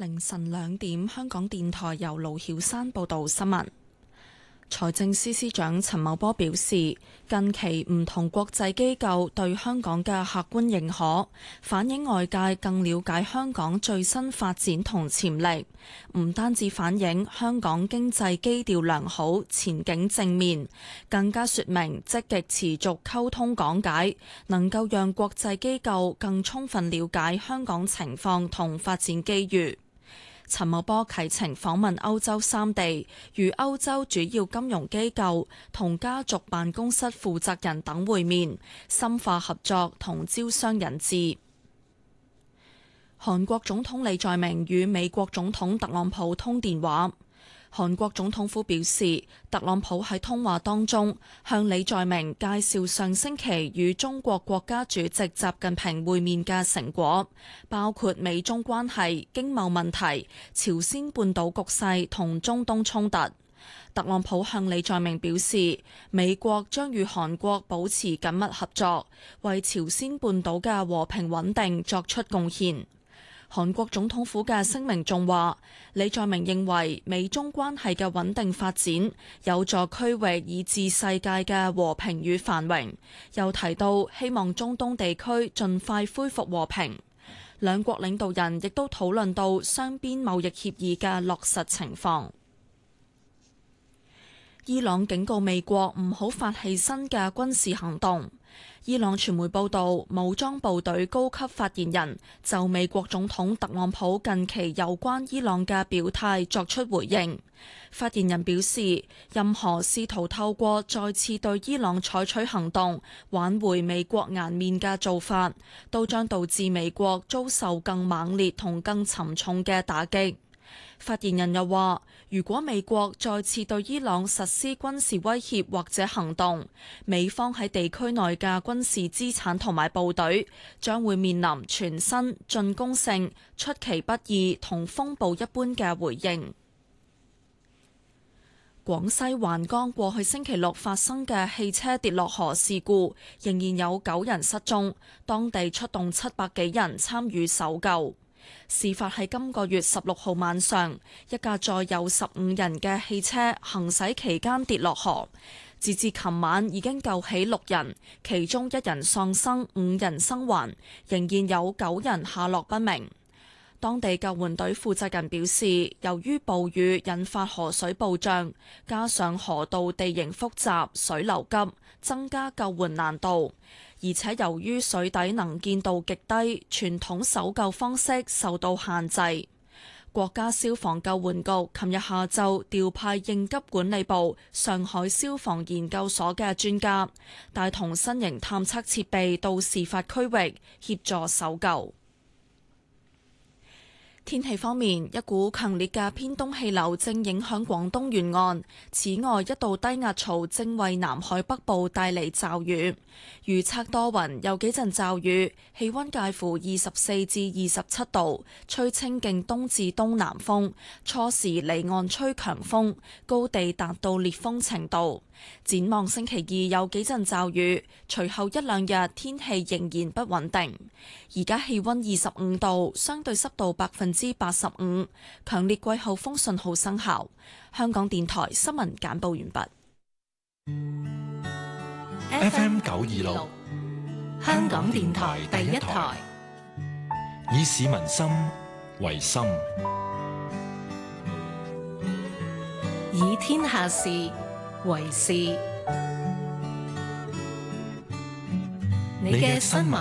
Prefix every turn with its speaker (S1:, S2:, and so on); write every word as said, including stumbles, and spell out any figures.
S1: 凌晨兩點，香港電台由盧曉山報道新聞。財政司司長陳茂波表示，近期唔同國際機構對香港嘅客觀認可，反映外界更了解香港最新發展同潛力，唔單止反映香港經濟基調良好、前景正面，更加說明積極持續溝通講解，能夠讓國際機構更充分了解香港情況同發展機遇。陳茂波啟程訪問歐洲三地，與歐洲主要金融機構同家族辦公室負責人等會面，深化合作同招商引資。韓國總統李在明與美國總統特朗普通電話。韓國總統府表示，特朗普喺通話當中向李在明介紹上星期與中國國家主席習近平會面嘅成果，包括美中關係、經貿問題、朝鮮半島局勢同中東衝突。特朗普向李在明表示，美國將與韓國保持緊密合作，為朝鮮半島嘅和平穩定作出貢獻。韓國總統府嘅聲明仲話，李在明認為美中關係嘅穩定發展有助區域以至世界嘅和平與繁榮，又提到希望中東地區盡快恢復和平。兩國領導人亦都討論到雙邊貿易協議嘅落實情況。伊朗警告美國唔好發起新嘅軍事行動。伊朗傳媒報道，武裝部隊高級發言人就美國總統特朗普近期有關伊朗嘅表態作出回應。發言人表示，任何試圖透過再次對伊朗採取行動挽回美國顏面嘅做法，都將導致美國遭受更猛烈同更沉重嘅打擊。發言人又話，如果美國再次對伊朗實施軍事威脅或者行動，美方喺地區內嘅軍事資產同埋部隊將會面臨全新、進攻性、出其不意同風暴一般嘅回應。廣西環江過去星期六發生嘅汽車跌落河事故，仍然有九人失蹤，當地出動七百幾人參與搜救。事發喺今個月十六號晚上，一架載有十五人嘅汽車行駛期間跌落河，截至琴晚已經救起六人，其中一人喪生，五人生還，仍然有九人下落不明。當地救援隊負責人表示，由於暴雨引發河水暴漲，加上河道地形複雜、水流急，增加救援難度。而且由於水底能見度極低，傳統搜救方式受到限制。國家消防救援局琴日下晝調派應急管理部上海消防研究所嘅專家，帶同新型探測設備到事發區域協助搜救。天氣方面，一股強烈嘅偏東氣流正影響廣東沿岸，此外一道低壓槽正為南海北部帶嚟驟雨。預測多雲，有幾陣驟雨，氣溫介乎二十四至二十七度，吹清勁東至東南風，初時離岸吹強風，高地達到烈風程度。展望星期二有幾陣驟雨，隨後一兩日天氣仍然不穩定。而家氣溫二十五度，相對濕度百分之八十五，強烈季候風信號生效。香港電台新聞簡報完畢。
S2: F M 九二六，香港電台第一台，以市民心為心，
S3: 以天下事為事。你嘅新聞